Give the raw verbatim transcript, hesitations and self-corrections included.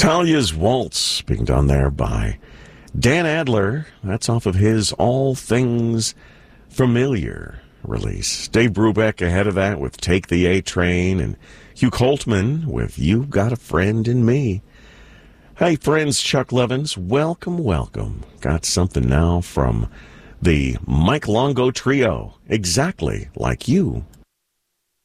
Talia's Waltz being done there by Dan Adler. That's off of his All Things Familiar release. Dave Brubeck ahead of that with Take the A Train, and Hugh Coltman with You've Got a Friend in Me. Hey, friends, Chuck Levins, welcome, welcome. Got something now from the Mike Longo Trio, Exactly Like You.